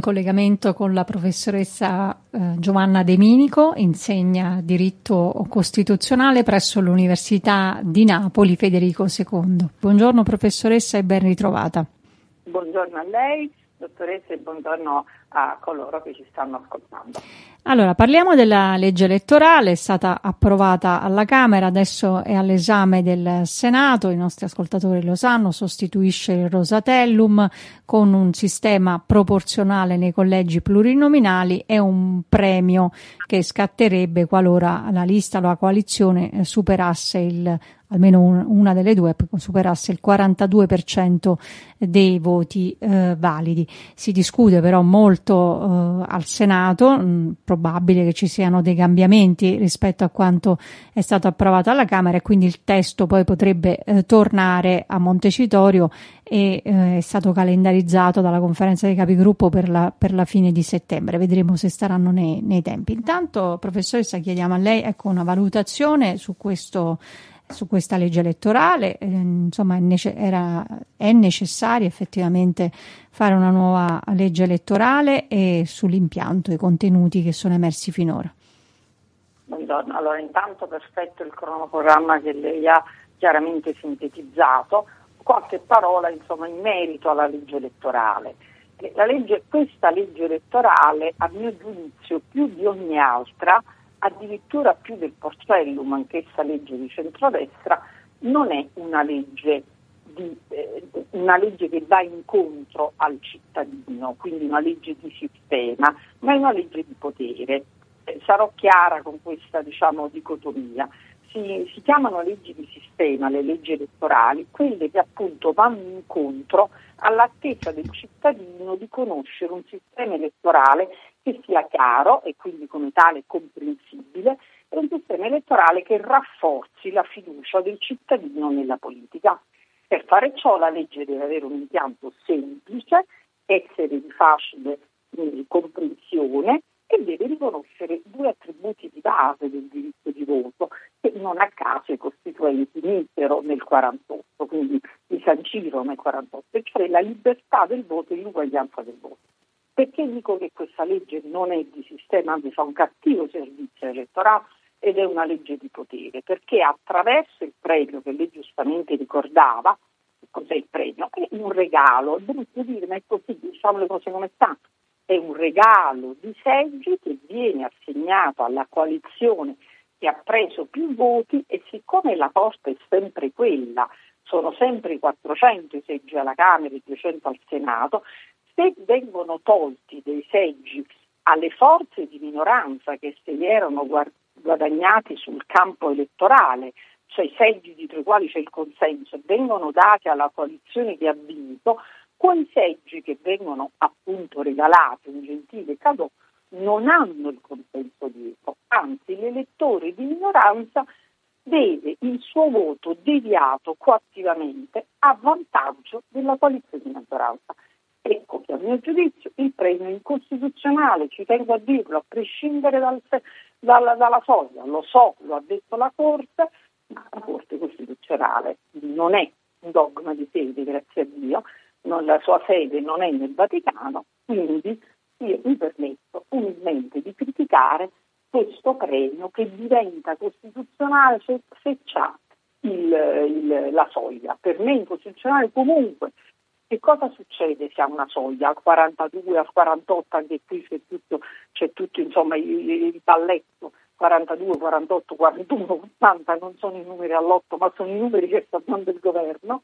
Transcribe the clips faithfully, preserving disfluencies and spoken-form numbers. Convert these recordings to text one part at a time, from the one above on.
Collegamento con la professoressa eh, Giovanna De Minico, insegna diritto costituzionale presso l'Università di Napoli Federico secondo. Buongiorno professoressa e ben ritrovata. Buongiorno a lei, dottoressa, e buongiorno a coloro che ci stanno ascoltando. Allora, parliamo della legge elettorale, è stata approvata alla Camera, adesso è all'esame del Senato, i nostri ascoltatori lo sanno, sostituisce il Rosatellum con un sistema proporzionale nei collegi plurinominali e un premio che scatterebbe qualora la lista o la coalizione superasse il almeno un, una delle due superasse il quarantadue per cento dei voti eh, validi. Si discute però molto eh, al Senato, mh, probabile che ci siano dei cambiamenti rispetto a quanto è stato approvato alla Camera e quindi il testo poi potrebbe eh, tornare a Montecitorio e eh, è stato calendarizzato dalla conferenza dei capigruppo per la, per la fine di settembre. Vedremo se staranno nei, nei tempi. Intanto, professoressa, chiediamo a lei ecco una valutazione su questo su questa legge elettorale, eh, insomma è, nece- era, è necessario effettivamente fare una nuova legge elettorale e sull'impianto, i contenuti che sono emersi finora. Buongiorno, allora intanto perfetto il cronoprogramma che lei ha chiaramente sintetizzato, qualche parola insomma in merito alla legge elettorale. La legge, questa legge elettorale a mio giudizio più di ogni altra, addirittura più del Porcellum, anch'essa legge di centrodestra, non è una legge, di, eh, una legge che va incontro al cittadino, quindi una legge di sistema, ma è una legge di potere. Eh, sarò chiara con questa diciamo, dicotomia. Si, si chiamano leggi di sistema, le leggi elettorali, quelle che appunto vanno incontro all'attesa del cittadino di conoscere un sistema elettorale che sia chiaro e quindi come tale comprensibile, e un sistema elettorale che rafforzi la fiducia del cittadino nella politica. Per fare ciò la legge deve avere un impianto semplice, essere di facile quindi, comprensione e deve riconoscere due attributi di base del diritto di voto che non a caso i costituenti misero nel quarantotto, quindi li sancirono nel quarantotto, cioè la libertà del voto e l'uguaglianza del voto. Perché dico che questa legge non è di sistema, anzi fa un cattivo servizio elettorale ed è una legge di potere? Perché attraverso il premio che lei giustamente ricordava, cos'è il premio? È un regalo, è brutto dire, ma è così, diciamo le cose come stanno. È un regalo di seggi che viene assegnato alla coalizione che ha preso più voti e siccome la posta è sempre quella, sono sempre i quattrocento i seggi alla Camera e i duecento al Senato, se vengono tolti dei seggi alle forze di minoranza che se li erano guadagnati sul campo elettorale, cioè seggi dietro i quali c'è il consenso, vengono dati alla coalizione che ha vinto, quei seggi che vengono appunto regalati, un gentile cadeau, non hanno il consenso dietro, anzi l'elettore di minoranza vede il suo voto deviato coattivamente a vantaggio della coalizione di maggioranza. Ecco che a mio giudizio il premio è incostituzionale, ci tengo a dirlo, a prescindere dal, dalla, dalla soglia, lo so, lo ha detto la Corte, ma la Corte Costituzionale non è un dogma di fede, grazie a Dio, non, la sua sede non è nel Vaticano, quindi io mi permetto umilmente di criticare questo premio che diventa costituzionale se, se c'ha il, il, la soglia. Per me è incostituzionale comunque. Che cosa succede se ha una soglia al quarantadue, al quarantotto, anche qui c'è tutto, c'è tutto insomma il, il balletto, quarantadue, quarantotto, quarantuno, quaranta, non sono i numeri all'otto, ma sono i numeri che sta dando il governo,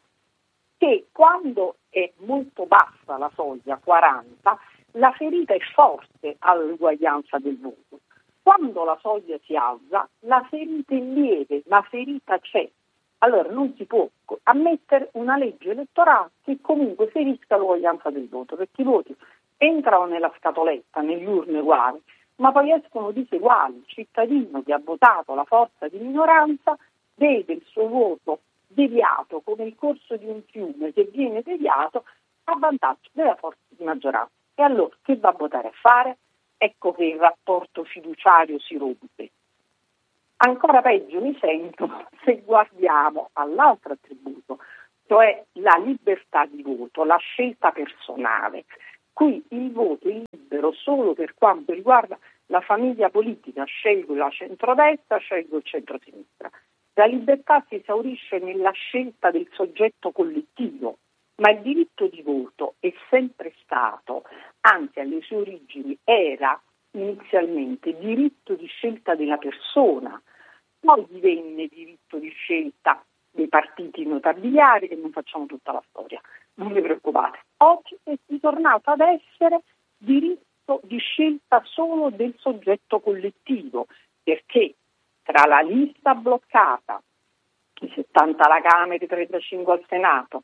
che quando è molto bassa la soglia, quaranta, la ferita è forte all'uguaglianza del voto. Quando la soglia si alza, la ferita è lieve, la ferita c'è. Allora non si può ammettere una legge elettorale che comunque ferisca l'uguaglianza del voto, perché i voti entrano nella scatoletta, negli urne uguali, ma poi escono diseguali. Il cittadino che ha votato la forza di minoranza vede il suo voto deviato come il corso di un fiume che viene deviato a vantaggio della forza di maggioranza. E allora che va a votare a fare? Ecco che il rapporto fiduciario si rompe. Ancora peggio mi sento se guardiamo all'altro attributo, cioè la libertà di voto, la scelta personale. Qui il voto è libero solo per quanto riguarda la famiglia politica, scelgo la centrodestra, scelgo il centrosinistra. La libertà si esaurisce nella scelta del soggetto collettivo, ma il diritto di voto è sempre stato, anzi alle sue origini era inizialmente diritto di scelta della persona, poi divenne diritto di scelta dei partiti notabiliari, e non facciamo tutta la storia, non vi preoccupate. Oggi è ritornato ad essere diritto di scelta solo del soggetto collettivo, perché tra la lista bloccata, i settanta alla Camera, i trentacinque al Senato,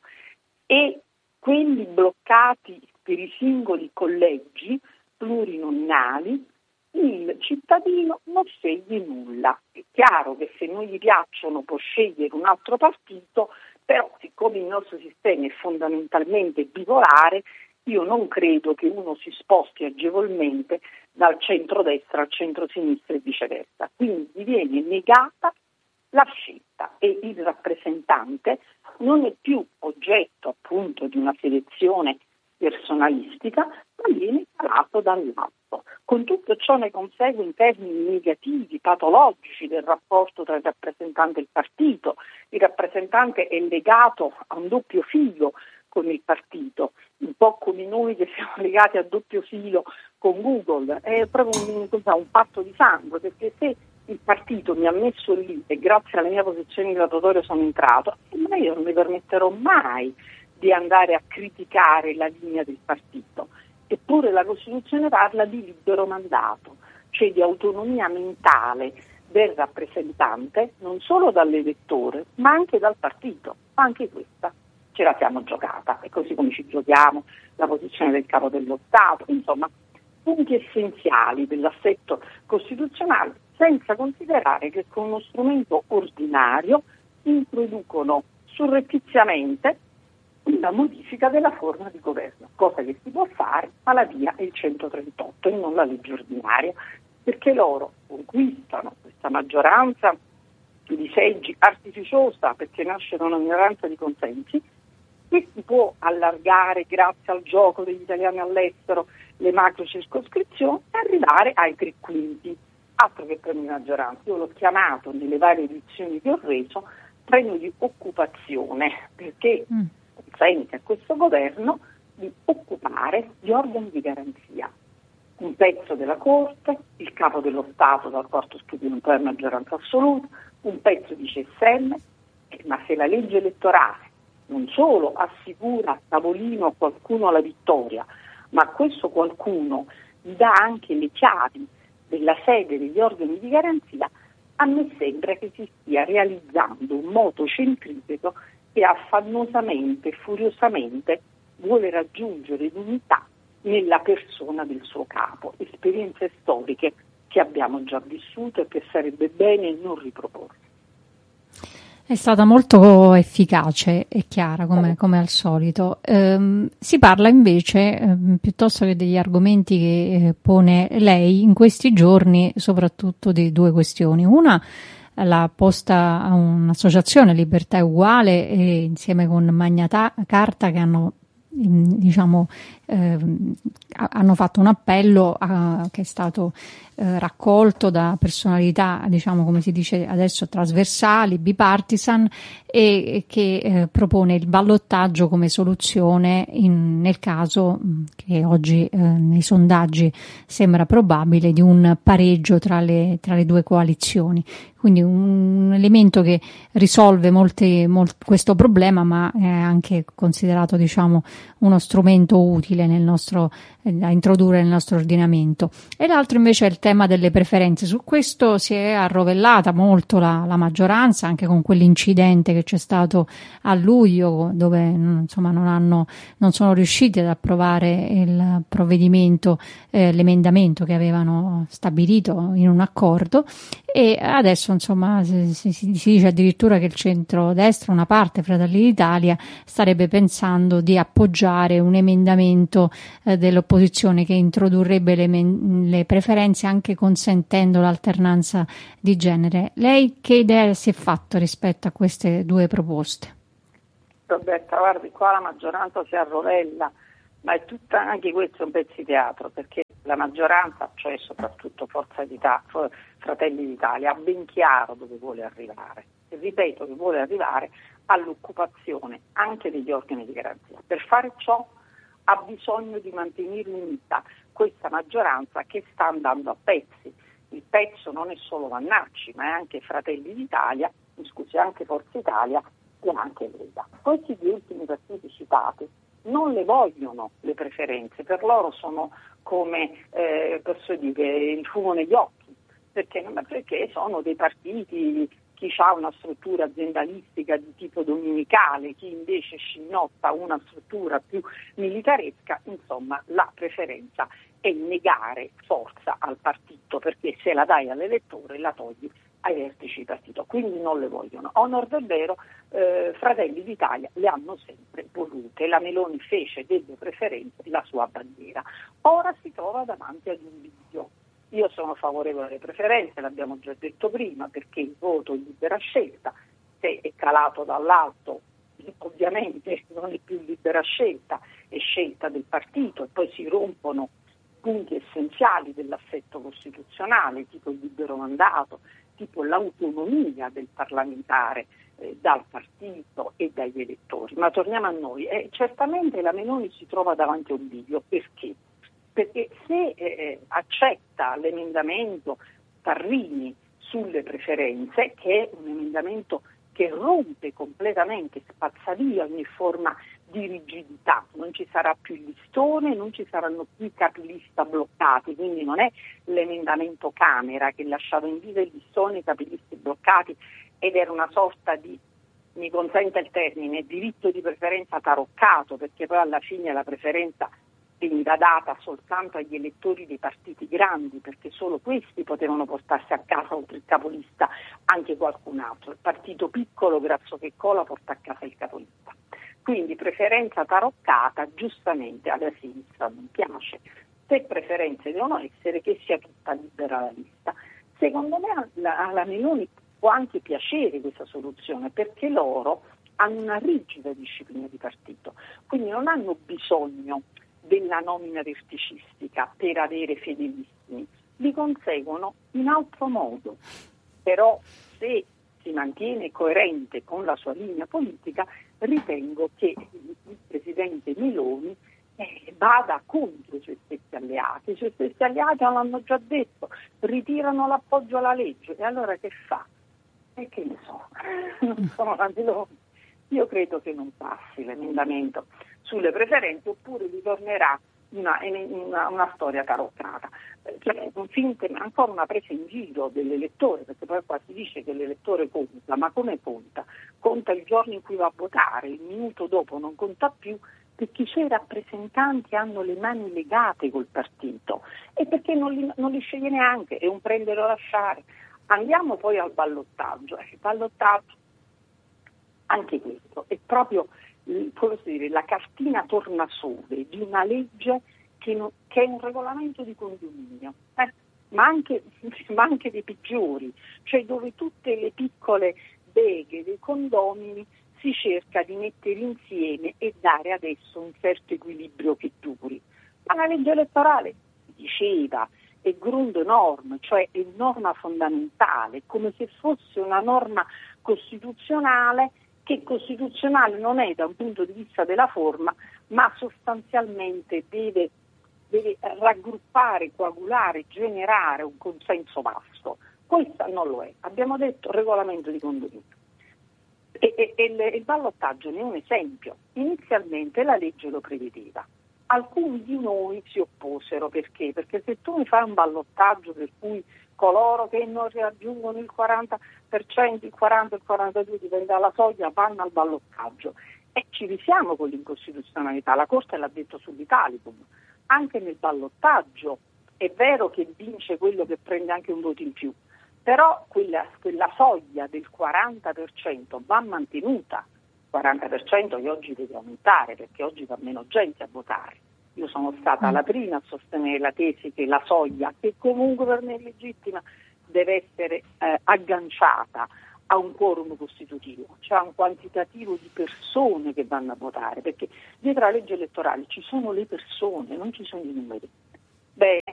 e quelli bloccati per i singoli collegi plurinominali, il cittadino non sceglie nulla. È chiaro che se non gli piacciono può scegliere un altro partito, però siccome il nostro sistema è fondamentalmente bipolare, io non credo che uno si sposti agevolmente dal centrodestra al centrosinistra e viceversa. Quindi viene negata la scelta e il rappresentante non è più oggetto appunto di una selezione personalistica, ma viene calato dall'alto. Con tutto ciò ne consegue in termini negativi, patologici del rapporto tra il rappresentante e il partito. Il rappresentante è legato a un doppio filo con il partito, un po' come noi che siamo legati a doppio filo con Google. È proprio un, un patto di sangue, perché se il partito mi ha messo lì e grazie alla mia posizione di graduatoria sono entrato, ma io non mi permetterò mai di andare a criticare la linea del partito. Eppure la Costituzione parla di libero mandato, cioè di autonomia mentale del rappresentante, non solo dall'elettore, ma anche dal partito. Anche questa ce la siamo giocata, e così come ci giochiamo la posizione del Capo dello Stato, insomma, punti essenziali dell'assetto costituzionale, senza considerare che con uno strumento ordinario introducono surrettiziamente la modifica della forma di governo, cosa che si può fare, ma la via è il centotrentotto e non la legge ordinaria, perché loro conquistano questa maggioranza di seggi artificiosa, perché nasce da una minoranza di consensi, che si può allargare grazie al gioco degli italiani all'estero, le macro circoscrizioni, e arrivare ai tre quinti, altro che premio di maggioranza. Io l'ho chiamato nelle varie edizioni che ho reso premio di occupazione, perché mm. consente a questo governo di occupare gli organi di garanzia. Un pezzo della Corte, il Capo dello Stato dal quarto scrutinio non può maggioranza assoluta, un pezzo di C S M, eh, ma se la legge elettorale non solo assicura a tavolino a qualcuno la vittoria, ma a questo qualcuno gli dà anche le chiavi della sede degli organi di garanzia, a me sembra che si stia realizzando un moto centripeto che affannosamente e furiosamente vuole raggiungere l'unità nella persona del suo capo, esperienze storiche che abbiamo già vissuto e che sarebbe bene non riproporre. È stata molto efficace e chiara come, come al solito. Ehm, si parla invece, ehm, piuttosto che degli argomenti che eh, pone lei in questi giorni, soprattutto di due questioni. Una, l'ha posta a un'associazione Libertà e Uguale e insieme con Magna Carta, che hanno diciamo eh, hanno fatto un appello a, che è stato eh, raccolto da personalità, diciamo come si dice adesso, trasversali, bipartisan, e, e che eh, propone il ballottaggio come soluzione in, nel caso che oggi eh, nei sondaggi sembra probabile di un pareggio tra le, tra le due coalizioni. Quindi un elemento che risolve molti, molt, questo problema, ma è anche considerato, diciamo, uno strumento utile nel nostro, eh, da introdurre nel nostro ordinamento. E l'altro invece è il tema delle preferenze. Su questo si è arrovellata molto la, la maggioranza, anche con quell'incidente che c'è stato a luglio, dove insomma non hanno, non sono riusciti ad approvare il provvedimento, eh, l'emendamento che avevano stabilito in un accordo, e adesso insomma si, si, si dice addirittura che il centrodestra, una parte, Fratelli d'Italia, starebbe pensando di appoggiare un emendamento eh, dell'opposizione che introdurrebbe le, le preferenze anche consentendo l'alternanza di genere. Lei che idea si è fatta rispetto a queste due proposte? Roberta, guardi, qua la maggioranza si arrovella, ma è tutta, anche questo è un pezzo di teatro, perché la maggioranza, cioè soprattutto Forza d'Italia, Fratelli d'Italia, ha ben chiaro dove vuole arrivare. E ripeto che vuole arrivare all'occupazione anche degli organi di garanzia. Per fare ciò ha bisogno di mantenere unita questa maggioranza che sta andando a pezzi. Il pezzo non è solo Vannacci, ma è anche Fratelli d'Italia, scusi, anche Forza Italia e anche Lega. Questi due ultimi partiti citati non le vogliono le preferenze, per loro sono come eh, posso dire, il fumo negli occhi, perché, perché sono dei partiti, chi ha una struttura aziendalistica di tipo dominicale, chi invece scimmotta una struttura più militaresca, insomma la preferenza è negare forza al partito, perché se la dai all'elettore la togli ai vertici di partito, quindi non le vogliono. A onor del vero, eh, Fratelli d'Italia le hanno sempre volute, la Meloni fece delle preferenze la sua bandiera, ora si trova davanti ad un bivio. Io sono favorevole alle preferenze, l'abbiamo già detto prima, perché il voto è libera scelta, se è calato dall'alto ovviamente non è più libera scelta, è scelta del partito e poi si rompono punti essenziali dell'assetto costituzionale, tipo il libero mandato, tipo l'autonomia del parlamentare eh, dal partito e dagli elettori. Ma torniamo a noi, eh, certamente la Meloni si trova davanti a un bivio, perché? Perché se eh, accetta l'emendamento Parrini sulle preferenze, che è un emendamento che rompe completamente, spazza via ogni forma di rigidità, non ci sarà più il listone, non ci saranno più i capilista bloccati, quindi non è l'emendamento Camera che lasciava in vita il listone e i capilisti bloccati ed era una sorta di, mi consente il termine, diritto di preferenza taroccato, perché poi alla fine la preferenza veniva data soltanto agli elettori dei partiti grandi, perché solo questi potevano portarsi a casa oltre il capolista anche qualcun altro. Il partito piccolo, grasso che cola, porta a casa il capolista. Quindi preferenza taroccata, giustamente alla sinistra non piace. Se preferenze devono essere, che sia tutta libera la lista. Secondo me alla Meloni può anche piacere questa soluzione, perché loro hanno una rigida disciplina di partito, quindi non hanno bisogno della nomina verticistica per avere fedelissimi, li conseguono in altro modo. Però se si mantiene coerente con la sua linea politica, ritengo che il presidente Meloni eh, vada contro i suoi stessi alleati. I suoi stessi alleati l'hanno già detto, ritirano l'appoggio alla legge, e allora che fa? E che ne so, non sono la Meloni. Io credo che non passi l'emendamento sulle preferenze, oppure ritornerà una, una, una storia taroccata, cioè un finte, ancora una presa in giro dell'elettore, perché poi qua si dice che l'elettore conta, ma come conta? Conta il giorno in cui va a votare, il minuto dopo non conta più, perché i suoi rappresentanti hanno le mani legate col partito e perché non li, non li sceglie neanche, è un prendere o lasciare. Andiamo poi al ballottaggio. Il ballottaggio, anche questo, è proprio come si dire, la cartina tornasole di una legge che, non, che è un regolamento di condominio, eh? ma, anche, ma anche dei peggiori, cioè dove tutte le piccole beghe dei condomini si cerca di mettere insieme e dare adesso un certo equilibrio che duri. Ma la legge elettorale diceva è Grundnorm, cioè è norma fondamentale, come se fosse una norma costituzionale che costituzionale non è da un punto di vista della forma, ma sostanzialmente deve, deve raggruppare, coagulare, generare un consenso vasto. Questa non lo è. Abbiamo detto regolamento di condominio. E, e, e il, il ballottaggio ne è un esempio. Inizialmente la legge lo prevedeva. Alcuni di noi si opposero, perché? Perché se tu mi fai un ballottaggio per cui coloro che non raggiungono il quaranta per cento, il quaranta, il quarantadue per cento dipende dalla soglia, vanno al ballottaggio. E ci risiamo con l'incostituzionalità, la Corte l'ha detto sull'Italicum. Anche nel ballottaggio è vero che vince quello che prende anche un voto in più, però quella, quella soglia del quaranta per cento va mantenuta. quaranta per cento che oggi deve aumentare, perché oggi va meno gente a votare. Io sono stata la prima a sostenere la tesi che la soglia, che comunque per me è legittima, deve essere eh, agganciata a un quorum costitutivo, cioè a un quantitativo di persone che vanno a votare, perché dietro la legge elettorale ci sono le persone, non ci sono i numeri. Bene,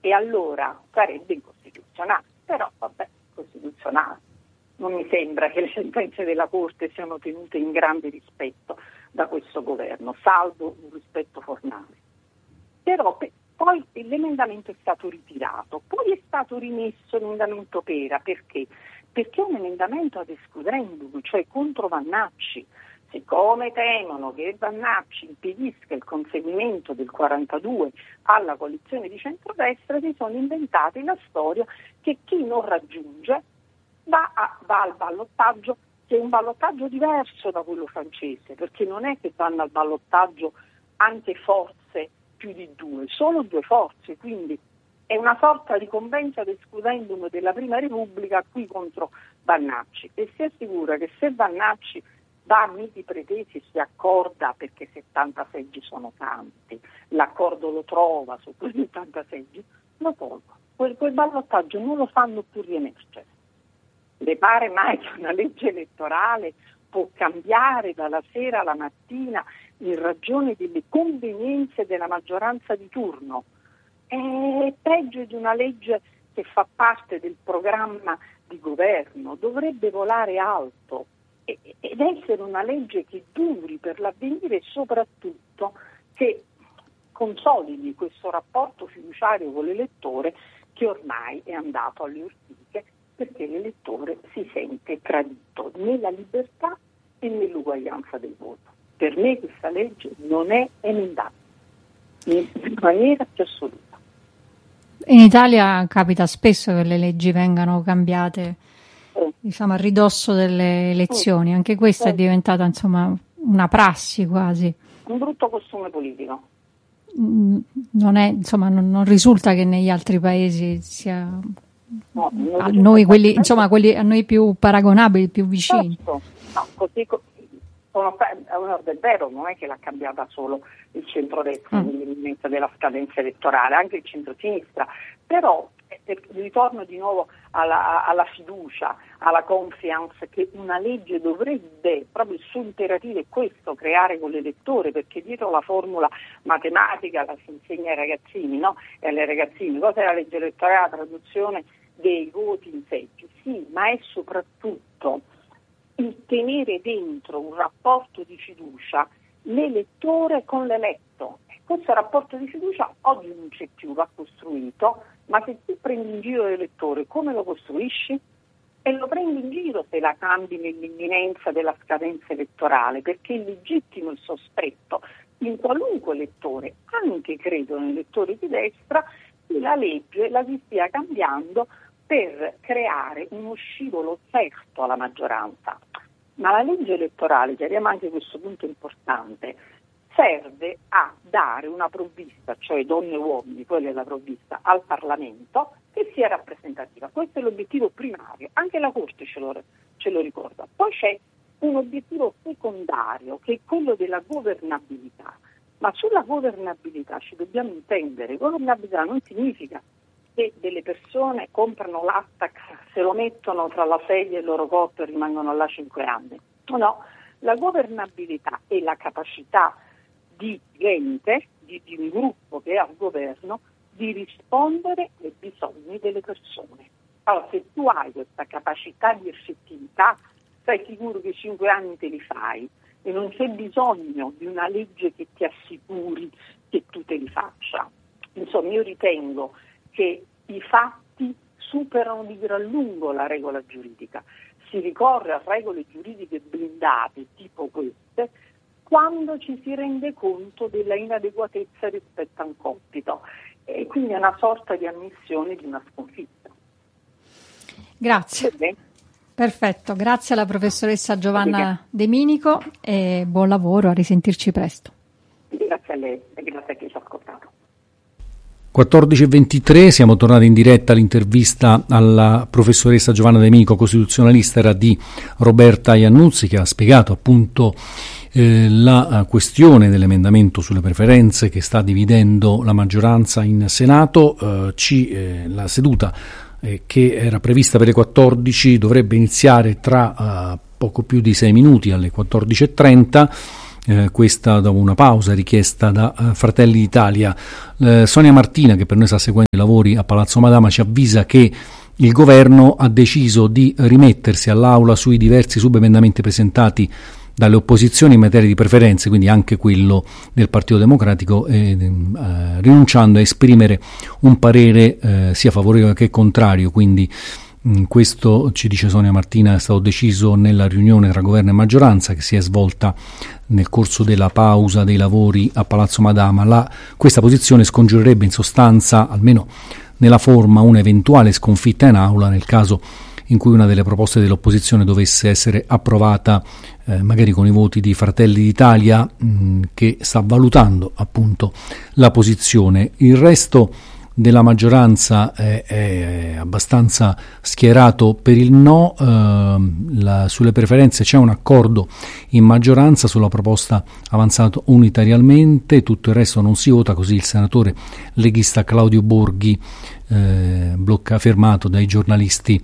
e allora sarebbe incostituzionale. Però vabbè, costituzionale. Non mi sembra che le sentenze della Corte siano tenute in grande rispetto da questo governo, salvo un rispetto formale. Però pe- poi l'emendamento è stato ritirato, poi è stato rimesso l'emendamento Pera, perché? Perché è un emendamento ad excludendum, cioè contro Vannacci. Siccome temono che Vannacci impedisca il conseguimento del quarantadue alla coalizione di centrodestra, si sono inventati la storia che chi non raggiunge va, a, va al ballottaggio, che è un ballottaggio diverso da quello francese, perché non è che vanno al ballottaggio anche forze più di due, solo due forze, quindi è una sorta di convento ad excludendum della Prima Repubblica qui contro Vannacci, e si assicura che se Vannacci va a miti pretesi e si accorda, perché settanta seggi sono tanti, l'accordo lo trova su quei settanta seggi, lo tolgo. Quel, quel ballottaggio non lo fanno più riemergere. Le pare mai che una legge elettorale può cambiare dalla sera alla mattina in ragione delle convenienze della maggioranza di turno? È peggio di una legge che fa parte del programma di governo, dovrebbe volare alto ed essere una legge che duri per l'avvenire e soprattutto che consolidi questo rapporto fiduciario con l'elettore che ormai è andato alle ortiche, perché l'elettore si sente tradito nella libertà e nell'uguaglianza del voto. Per me questa legge non è emendabile in maniera più assoluta. In Italia capita spesso che le leggi vengano cambiate, eh. diciamo, a ridosso delle elezioni. Eh. Anche questa eh. è diventata, insomma, una prassi quasi. Un brutto costume politico. Non è, insomma, non, non risulta che negli altri paesi sia no, a noi quelli, insomma, quelli a noi più paragonabili, più vicini. Certo. No, così a onor del vero non è che l'ha cambiata solo il centrodestra mm. nell'elemento della scadenza elettorale, anche il centrosinistra, però eh, ritorno di nuovo alla, alla fiducia, alla confiance che una legge dovrebbe, proprio il suo imperativo è questo, creare con l'elettore, perché dietro la formula matematica la si insegna ai ragazzini, no? E alle ragazzine, cosa è la legge elettorale? La traduzione dei voti in seggi, sì, ma è soprattutto il tenere dentro un rapporto di fiducia l'elettore con l'eletto. Questo rapporto di fiducia oggi non c'è più, va costruito, ma se tu prendi in giro l'elettore, come lo costruisci? E lo prendi in giro se la cambi nell'imminenza della scadenza elettorale, perché è legittimo il sospetto in qualunque elettore, anche credo nei elettori di destra, che la legge la si stia cambiando per creare uno scivolo certo alla maggioranza. Ma la legge elettorale, chiariamo anche questo punto importante, serve a dare una provvista, cioè donne e uomini, quella è la provvista, al Parlamento che sia rappresentativa. Questo è l'obiettivo primario, anche la Corte ce lo, ce lo ricorda. Poi c'è un obiettivo secondario che è quello della governabilità, ma sulla governabilità ci dobbiamo intendere. Governabilità non significa che delle persone comprano l'Attac, se lo mettono tra la sedia e il loro corpo e rimangono là cinque anni. No, la governabilità è la capacità di gente, di, di un gruppo che è al governo, di rispondere ai bisogni delle persone. Allora, se tu hai questa capacità di effettività, stai sicuro che cinque anni te li fai e non c'è bisogno di una legge che ti assicuri che tu te li faccia. Insomma, io ritengo che i fatti superano di gran lungo la regola giuridica. Si ricorre a regole giuridiche blindate tipo queste quando ci si rende conto della inadeguatezza rispetto a un compito, e quindi è una sorta di ammissione di una sconfitta. Grazie. Perfetto, grazie alla professoressa Giovanna De Minico e buon lavoro, a risentirci presto. Grazie a lei e grazie a chi ci ha ascoltato. quattordici e ventitré, siamo tornati in diretta. L'intervista alla professoressa Giovanna De Minico, costituzionalista, era di Roberta Iannuzzi, che ha spiegato appunto eh, la questione dell'emendamento sulle preferenze che sta dividendo la maggioranza in Senato. Eh, ci, eh, la seduta eh, che era prevista per le quattordici dovrebbe iniziare tra eh, poco più di sei minuti, alle quattordici e trenta. eh, questa dopo una pausa richiesta da uh, Fratelli d'Italia. Eh, Sonia Martina, che per noi sta seguendo i lavori a Palazzo Madama, ci avvisa che il governo ha deciso di rimettersi all'Aula sui diversi subemendamenti presentati dalle opposizioni in materia di preferenze, quindi anche quello del Partito Democratico, eh, eh, rinunciando a esprimere un parere eh, sia favorevole che contrario. Quindi mh, questo, ci dice Sonia Martina, è stato deciso nella riunione tra governo e maggioranza che si è svolta nel corso della pausa dei lavori a Palazzo Madama. La, questa posizione scongiurerebbe in sostanza, almeno nella forma, un'eventuale sconfitta in aula nel caso in cui una delle proposte dell'opposizione dovesse essere approvata eh, magari con i voti di Fratelli d'Italia, mh, che sta valutando appunto la posizione. Il resto della maggioranza è, è abbastanza schierato per il no. Eh, la, sulle preferenze c'è un accordo in maggioranza sulla proposta avanzata unitariamente, tutto il resto non si vota, così il senatore leghista Claudio Borghi, eh, blocca, fermato dai giornalisti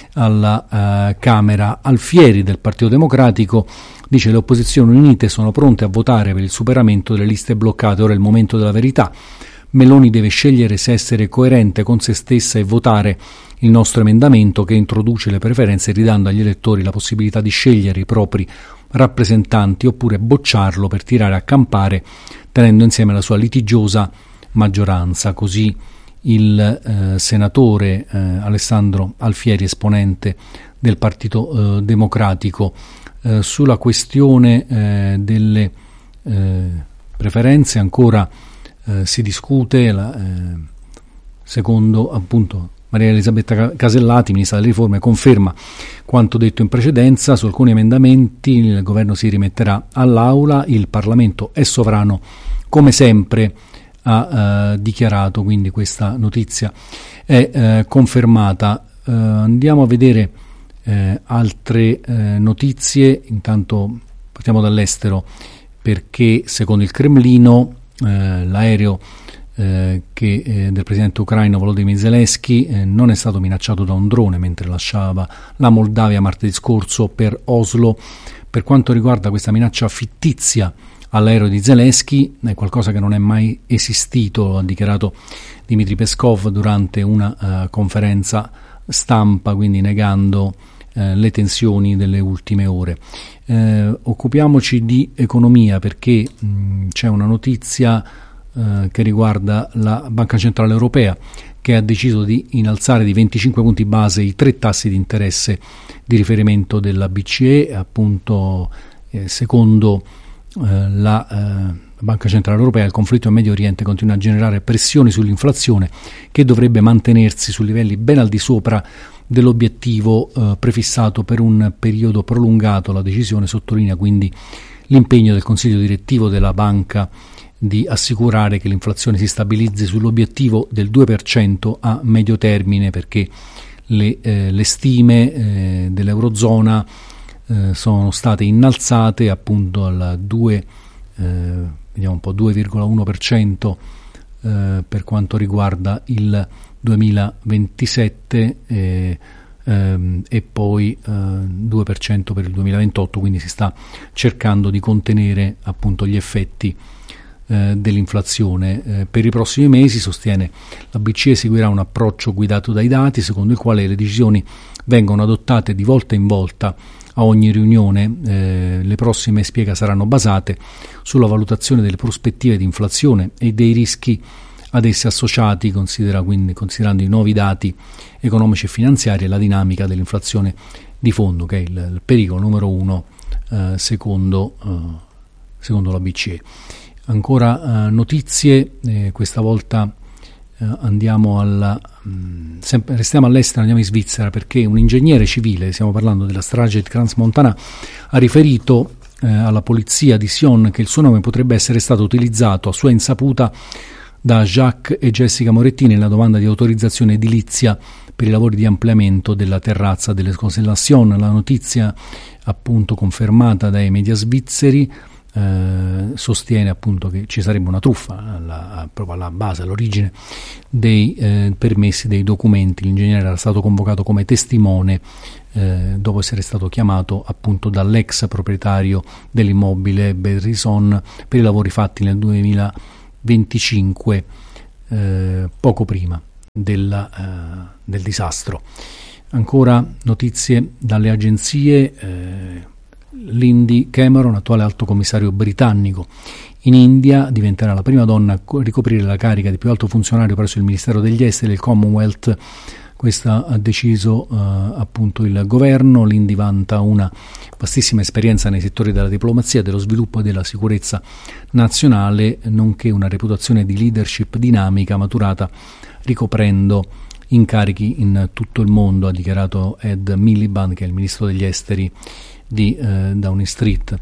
alla eh, Camera. Alfieri del Partito Democratico dice: le opposizioni unite sono pronte a votare per il superamento delle liste bloccate, ora è il momento della verità. Meloni deve scegliere se essere coerente con se stessa e votare il nostro emendamento che introduce le preferenze ridando agli elettori la possibilità di scegliere i propri rappresentanti, oppure bocciarlo per tirare a campare tenendo insieme la sua litigiosa maggioranza. Così il eh, senatore eh, Alessandro Alfieri, esponente del Partito eh, Democratico. Eh, sulla questione eh, delle eh, preferenze ancora Eh, si discute, la, eh, secondo appunto Maria Elisabetta Casellati, ministra delle riforme, conferma quanto detto in precedenza. Su alcuni emendamenti il governo si rimetterà all'Aula, il Parlamento è sovrano come sempre, ha eh, dichiarato, quindi questa notizia è eh, confermata. Eh, andiamo a vedere eh, altre eh, notizie. Intanto partiamo dall'estero, perché secondo il Cremlino Eh, l'aereo eh, che, eh, del presidente ucraino Volodymyr Zelensky eh, non è stato minacciato da un drone mentre lasciava la Moldavia martedì scorso per Oslo. Per quanto riguarda questa minaccia fittizia all'aereo di Zelensky, è qualcosa che non è mai esistito, ha dichiarato Dmitry Peskov durante una uh, conferenza stampa, quindi negando uh, le tensioni delle ultime ore. Eh, occupiamoci di economia, perché mh, c'è una notizia eh, che riguarda la Banca Centrale Europea, che ha deciso di innalzare di venticinque punti base i tre tassi di interesse di riferimento della B C E. Appunto, eh, secondo eh, la eh, Banca Centrale Europea, il conflitto in Medio Oriente continua a generare pressioni sull'inflazione, che dovrebbe mantenersi su livelli ben al di sopra dell'obiettivo eh, prefissato per un periodo prolungato. La decisione sottolinea quindi l'impegno del Consiglio direttivo della banca di assicurare che l'inflazione si stabilizzi sull'obiettivo del due per cento a medio termine, perché le, eh, le stime eh, dell'Eurozona eh, sono state innalzate appunto al due, eh, vediamo un po', due virgola uno per cento eh, per quanto riguarda il duemilaventisette eh, ehm, e poi eh, due per cento per il duemilaventotto, quindi si sta cercando di contenere appunto gli effetti eh, dell'inflazione. Eh, per i prossimi mesi, sostiene la B C E, seguirà un approccio guidato dai dati, secondo il quale le decisioni vengono adottate di volta in volta a ogni riunione. Eh, le prossime, spiega, saranno basate sulla valutazione delle prospettive di inflazione e dei rischi ad essi associati, considera quindi, considerando i nuovi dati economici e finanziari e la dinamica dell'inflazione di fondo, che è il, il pericolo numero uno eh, secondo, eh, secondo la B C E. Ancora eh, notizie, eh, questa volta eh, andiamo alla mh, sempre, restiamo all'estero, andiamo in Svizzera, perché un ingegnere civile, stiamo parlando della strage di Crans-Montana, ha riferito eh, alla polizia di Sion che il suo nome potrebbe essere stato utilizzato a sua insaputa da Jacques e Jessica Moretti nella domanda di autorizzazione edilizia per i lavori di ampliamento della terrazza delle Constellation. La notizia, appunto confermata dai media svizzeri, eh, sostiene appunto che ci sarebbe una truffa alla, proprio alla base, all'origine dei eh, permessi, dei documenti. L'ingegnere era stato convocato come testimone eh, dopo essere stato chiamato appunto dall'ex proprietario dell'immobile Berrison per i lavori fatti nel duemilaventicinque, eh, poco prima della, eh, del disastro. Ancora notizie dalle agenzie. eh, Lindy Cameron, attuale alto commissario britannico in India, diventerà la prima donna a ricoprire la carica di più alto funzionario presso il Ministero degli Esteri del Commonwealth. Questa ha deciso uh, appunto il governo. Lindy vanta una vastissima esperienza nei settori della diplomazia, dello sviluppo e della sicurezza nazionale, nonché una reputazione di leadership dinamica maturata ricoprendo incarichi in tutto il mondo, ha dichiarato Ed Miliband, che è il ministro degli esteri di eh, Downing Street.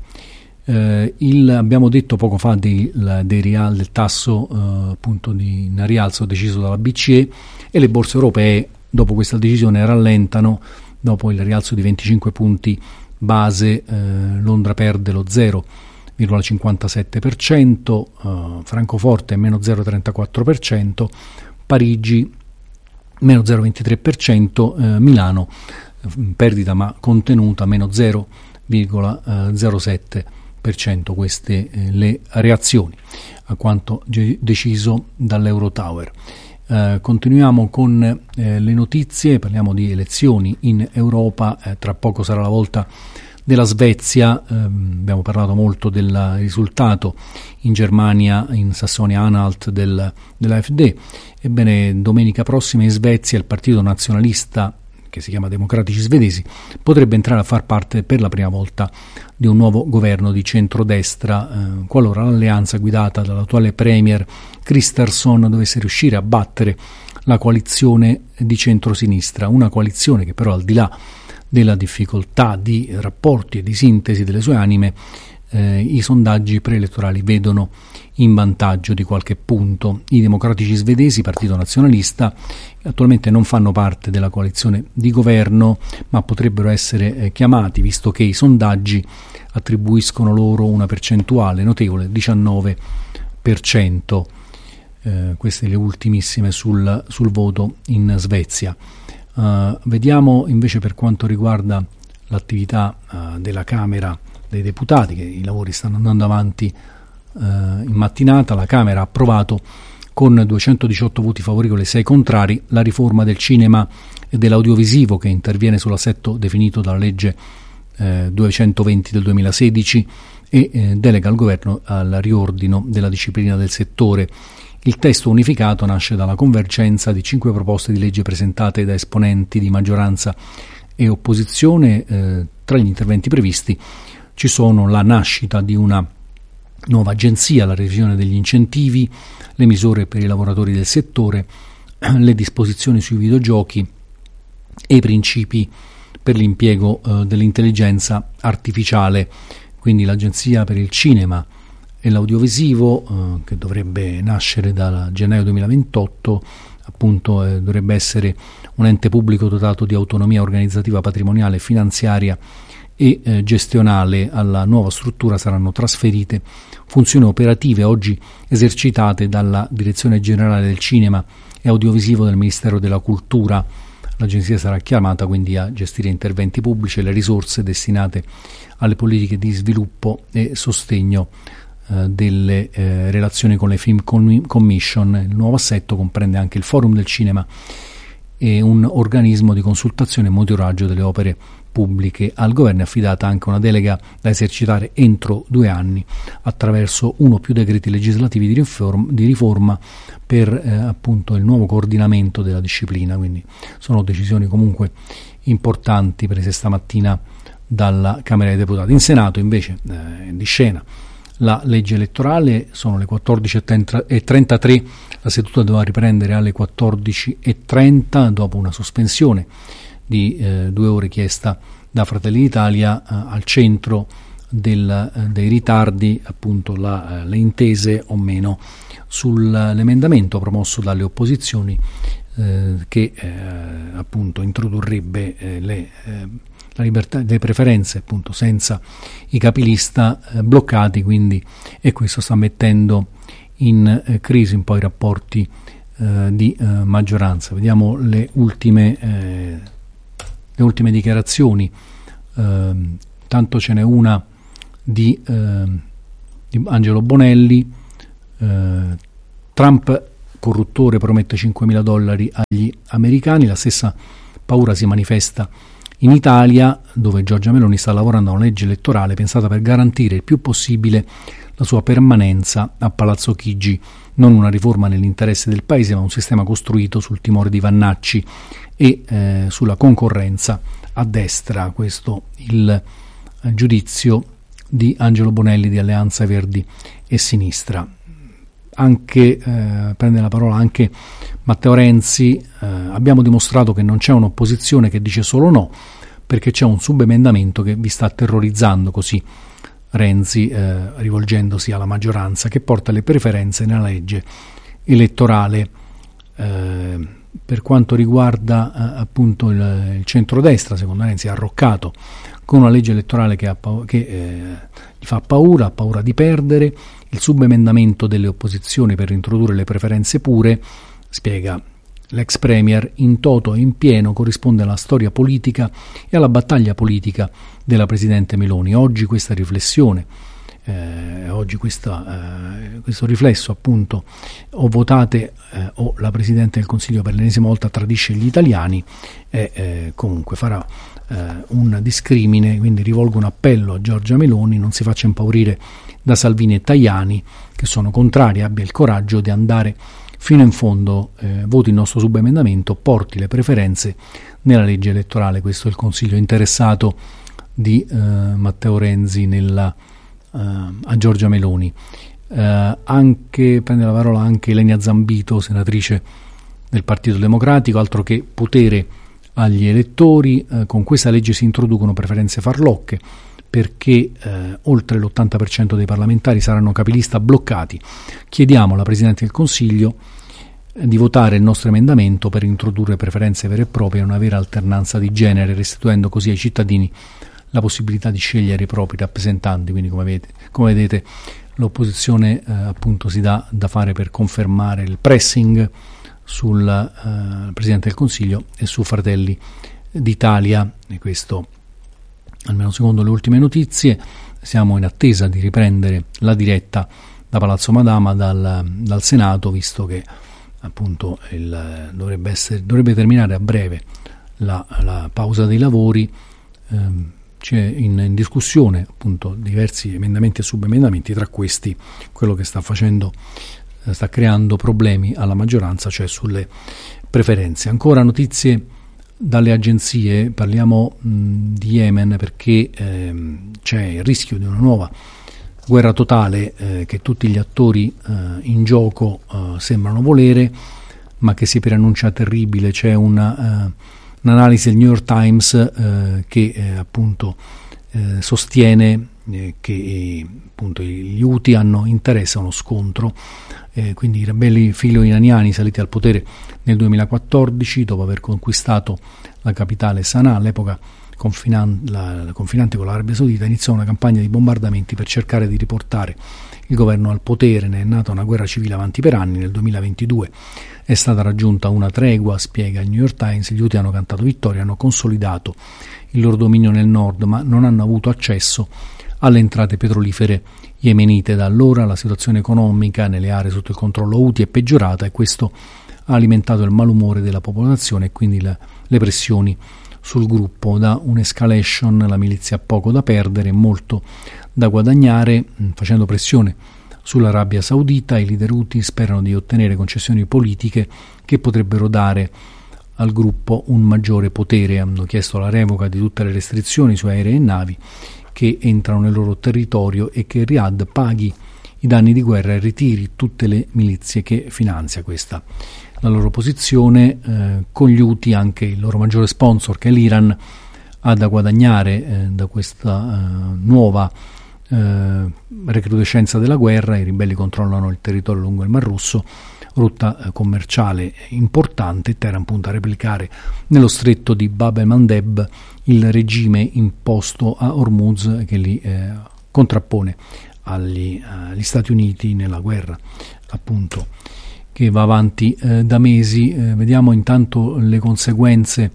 Eh, il, abbiamo detto poco fa dei, la, dei real, del tasso eh, appunto di in rialzo deciso dalla B C E, e le borse europee dopo questa decisione rallentano. Dopo il rialzo di venticinque punti base, eh, Londra perde lo zero virgola cinquantasette per cento, eh, Francoforte meno zero virgola trentaquattro per cento, Parigi meno zero virgola ventitré per cento, eh, Milano perdita ma contenuta, meno zero virgola zero sette per cento. Queste eh, le reazioni a quanto ge- deciso dall'Eurotower. Eh, continuiamo con eh, le notizie, parliamo di elezioni in Europa. Eh, tra poco sarà la volta della Svezia. Eh, abbiamo parlato molto del risultato in Germania, in Sassonia-Anhalt del, dell'A F D. Ebbene, domenica prossima in Svezia il partito nazionalista, che si chiama Democratici Svedesi, potrebbe entrare a far parte per la prima volta di un nuovo governo di centrodestra, eh, qualora l'alleanza guidata dall'attuale premier Kristersson dovesse riuscire a battere la coalizione di centrosinistra, una coalizione che però, al di là della difficoltà di rapporti e di sintesi delle sue anime, eh, i sondaggi preelettorali vedono in vantaggio di qualche punto. I Democratici Svedesi, partito nazionalista, attualmente non fanno parte della coalizione di governo, ma potrebbero essere eh, chiamati, visto che i sondaggi attribuiscono loro una percentuale notevole, diciannove per cento. Eh, queste le ultimissime sul, sul voto in Svezia. Uh, vediamo invece per quanto riguarda l'attività uh, della Camera dei Deputati, che i lavori stanno andando avanti uh, in mattinata. La Camera ha approvato con duecentodiciotto voti favorevoli e sei contrari la riforma del cinema e dell'audiovisivo, che interviene sull'assetto definito dalla legge eh, duecentoventi del duemilasedici e eh, delega al governo al riordino della disciplina del settore. Il testo unificato nasce dalla convergenza di cinque proposte di legge presentate da esponenti di maggioranza e opposizione. Eh, tra gli interventi previsti ci sono la nascita di una nuova agenzia, la revisione degli incentivi, le misure per i lavoratori del settore, le disposizioni sui videogiochi e i principi per l'impiego eh, dell'intelligenza artificiale. Quindi l'Agenzia per il Cinema e l'Audiovisivo, eh, che dovrebbe nascere da gennaio duemilaventotto, appunto eh, dovrebbe essere un ente pubblico dotato di autonomia organizzativa, patrimoniale, finanziaria e eh, gestionale. Alla nuova struttura saranno trasferite funzioni operative oggi esercitate dalla Direzione Generale del Cinema e Audiovisivo del Ministero della Cultura. L'agenzia sarà chiamata quindi a gestire interventi pubblici e le risorse destinate alle politiche di sviluppo e sostegno eh, delle eh, relazioni con le Film Commission. Il nuovo assetto comprende anche il Forum del Cinema e un organismo di consultazione e monitoraggio delle opere pubbliche. Al governo è affidata anche una delega da esercitare entro due anni attraverso uno o più decreti legislativi di riforma, di riforma per eh, appunto il nuovo coordinamento della disciplina. Quindi sono decisioni comunque importanti prese stamattina dalla Camera dei Deputati. In Senato invece eh, di scena la legge elettorale. Sono le quattordici e trentatré, la seduta doveva riprendere alle quattordici e trenta dopo una sospensione di eh, due ore chiesta da Fratelli d'Italia. Eh, al centro del, eh, dei ritardi appunto la, eh, le intese o meno sull'emendamento promosso dalle opposizioni eh, che eh, appunto introdurrebbe eh, le, eh, la libertà delle preferenze, appunto, senza i capilista eh, bloccati, quindi, e questo sta mettendo in eh, crisi un po' i rapporti eh, di eh, maggioranza. Vediamo le ultime, eh, le ultime dichiarazioni. Eh, tanto ce n'è una di, eh, di Angelo Bonelli. eh, Trump corruttore promette cinquemila dollari agli americani. La stessa paura si manifesta in Italia, dove Giorgia Meloni sta lavorando a una legge elettorale pensata per garantire il più possibile la sua permanenza a Palazzo Chigi, non una riforma nell'interesse del paese, ma un sistema costruito sul timore di Vannacci e eh, sulla concorrenza a destra. Questo il eh, giudizio di Angelo Bonelli di Alleanza Verdi e Sinistra. Anche eh, prende la parola anche Matteo Renzi. eh, abbiamo dimostrato che non c'è un'opposizione che dice solo no, perché c'è un subemendamento che vi sta terrorizzando, così Renzi eh, rivolgendosi alla maggioranza, che porta le preferenze nella legge elettorale. Eh, per quanto riguarda eh, appunto il, il centrodestra, secondo Renzi è arroccato con una legge elettorale che, ha, che eh, gli fa paura, ha paura di perdere. Il subemendamento delle opposizioni per introdurre le preferenze pure, spiega l'ex premier, in toto e in pieno corrisponde alla storia politica e alla battaglia politica della Presidente Meloni. Oggi questa riflessione, eh, oggi questa, eh, questo riflesso appunto, o votate eh, o la Presidente del Consiglio per l'ennesima volta tradisce gli italiani, e eh, comunque farà eh, un discrimine. Quindi rivolgo un appello a Giorgia Meloni: non si faccia impaurire da Salvini e Tajani, che sono contrari, abbia il coraggio di andare fino in fondo, eh, voti il nostro subemendamento, porti le preferenze nella legge elettorale. Questo è il consiglio interessato di eh, Matteo Renzi nella, eh, a Giorgia Meloni. Eh, anche prende la parola anche Elenia Zambito, senatrice del Partito Democratico. Altro che potere agli elettori, eh, con questa legge si introducono preferenze farlocche, perché eh, oltre l'ottanta per cento dei parlamentari saranno capilista bloccati. Chiediamo alla Presidente del Consiglio eh, di votare il nostro emendamento per introdurre preferenze vere e proprie e una vera alternanza di genere, restituendo così ai cittadini la possibilità di scegliere i propri rappresentanti. Quindi, come vedete, come vedete l'opposizione eh, appunto si dà da fare per confermare il pressing sul eh, Presidente del Consiglio e su Fratelli d'Italia, e questo almeno secondo le ultime notizie. Siamo in attesa di riprendere la diretta da Palazzo Madama, dal, dal Senato, visto che appunto il, dovrebbe, essere, dovrebbe terminare a breve la, la pausa dei lavori. Ehm, c'è in, in discussione appunto diversi emendamenti e subemendamenti, tra questi quello che sta facendo, eh, sta creando problemi alla maggioranza, cioè sulle preferenze. Ancora notizie dalle agenzie. Parliamo mh, di Yemen, perché ehm, c'è il rischio di una nuova guerra totale eh, che tutti gli attori eh, in gioco eh, sembrano volere, ma che si preannuncia terribile. C'è una, uh, un'analisi del New York Times eh, che eh, appunto eh, sostiene eh, che eh, appunto gli Houthi hanno interesse a uno scontro. Eh, quindi i ribelli filo-iraniani saliti al potere nel duemilaquattordici, dopo aver conquistato la capitale Sana'a, all'epoca confinan- la, la confinante con l'Arabia Saudita, iniziò una campagna di bombardamenti per cercare di riportare il governo al potere. Ne è nata una guerra civile avanti per anni. Nel duemilaventidue è stata raggiunta una tregua, spiega il New York Times. Gli Houthi hanno cantato vittoria, hanno consolidato il loro dominio nel nord, ma non hanno avuto accesso alle entrate petrolifere yemenite. Da allora la situazione economica nelle aree sotto il controllo Houthi è peggiorata, e questo ha alimentato il malumore della popolazione e quindi la, le pressioni sul gruppo. Da un'escalation la milizia ha poco da perdere, molto da guadagnare. Facendo pressione sull'Arabia Saudita, i leader Houthi sperano di ottenere concessioni politiche che potrebbero dare al gruppo un maggiore potere. Hanno chiesto la revoca di tutte le restrizioni su aerei e navi che entrano nel loro territorio e che Riyadh paghi i danni di guerra e ritiri tutte le milizie che finanzia. Questa la loro posizione. Eh, con gli Houthi anche il loro maggiore sponsor, che è l'Iran, ha da guadagnare eh, da questa eh, nuova eh, recrudescenza della guerra. I ribelli controllano il territorio lungo il Mar Rosso. rotta eh, commerciale importante. Teheran punta a replicare nello stretto di Bab el-Mandeb il regime imposto a Hormuz che li eh, contrappone agli, agli Stati Uniti nella guerra appunto che va avanti eh, da mesi. Eh, vediamo intanto le conseguenze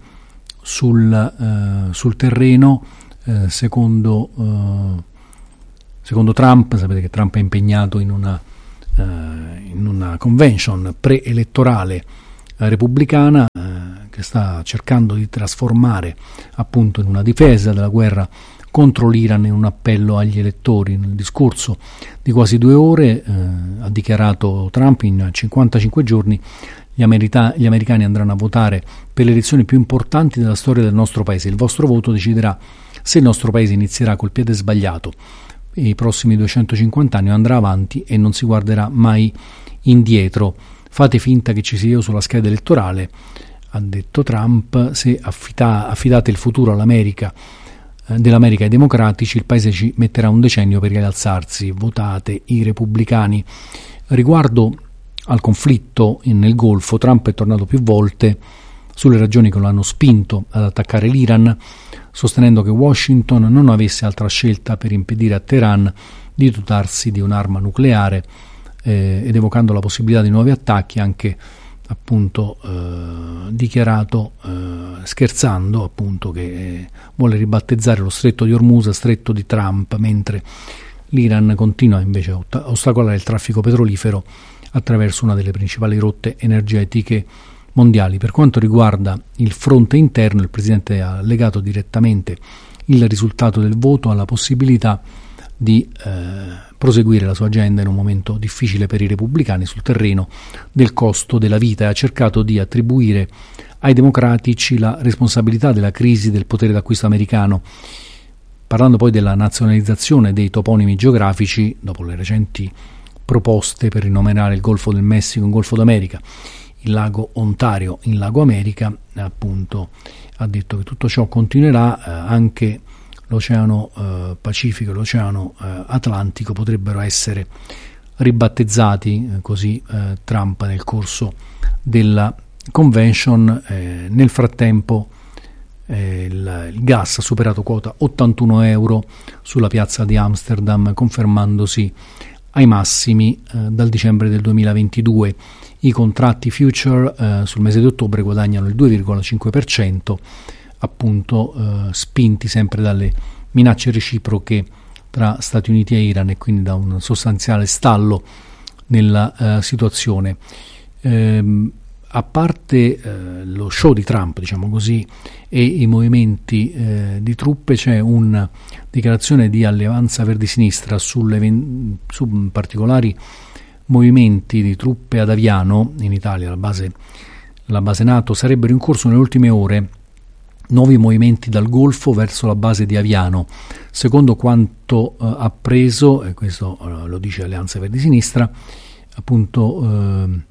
sul, eh, sul terreno. Eh, secondo, eh, secondo Trump, sapete che Trump è impegnato in una, eh, in una convention preelettorale eh, repubblicana eh, che sta cercando di trasformare appunto in una difesa della guerra contro l'Iran in un appello agli elettori. Nel discorso di quasi due ore eh, ha dichiarato Trump: in cinquantacinque giorni gli, amerita- gli americani andranno a votare per le elezioni più importanti della storia del nostro paese. Il vostro voto deciderà se il nostro paese inizierà col piede sbagliato i prossimi duecentocinquanta anni o andrà avanti e non si guarderà mai indietro. Fate finta che ci sia io sulla scheda elettorale, ha detto Trump. Se affida- affidate il futuro all'America dell'America ai democratici, il paese ci metterà un decennio per rialzarsi. Votate i repubblicani. Riguardo al conflitto nel Golfo, Trump è tornato più volte sulle ragioni che lo hanno spinto ad attaccare l'Iran, sostenendo che Washington non avesse altra scelta per impedire a Teheran di dotarsi di un'arma nucleare eh, ed evocando la possibilità di nuovi attacchi, anche appunto eh, dichiarato eh, scherzando appunto che eh, vuole ribattezzare lo stretto di Hormuz a stretto di Trump, mentre l'Iran continua invece a ostacolare il traffico petrolifero attraverso una delle principali rotte energetiche mondiali. Per quanto riguarda il fronte interno, il presidente ha legato direttamente il risultato del voto alla possibilità di eh, proseguire la sua agenda in un momento difficile per i repubblicani sul terreno del costo della vita, e ha cercato di attribuire ai democratici la responsabilità della crisi del potere d'acquisto americano, parlando poi della nazionalizzazione dei toponimi geografici dopo le recenti proposte per rinominare il Golfo del Messico in Golfo d'America, il lago Ontario in Lago America. Appunto ha detto che tutto ciò continuerà, eh, anche l'Oceano eh, Pacifico e l'Oceano eh, Atlantico potrebbero essere ribattezzati, eh, così eh, Trump nel corso della convention. Eh, nel frattempo eh, il, il gas ha superato quota ottantuno euro sulla piazza di Amsterdam, confermandosi ai massimi eh, dal dicembre del duemilaventidue. I contratti future eh, sul mese di ottobre guadagnano il due virgola cinque per cento, appunto eh, spinti sempre dalle minacce reciproche tra Stati Uniti e Iran, e quindi da un sostanziale stallo nella eh, situazione. Eh, a parte eh, lo show di Trump, diciamo così, e i movimenti eh, di truppe, c'è una dichiarazione di Alleanza Verdi Sinistra sulle, su particolari movimenti di truppe ad Aviano in Italia, la base, la base NATO. Sarebbero in corso nelle ultime ore nuovi movimenti dal Golfo verso la base di Aviano, secondo quanto eh, appreso, e questo eh, lo dice Alleanza Verdi Sinistra, appunto eh,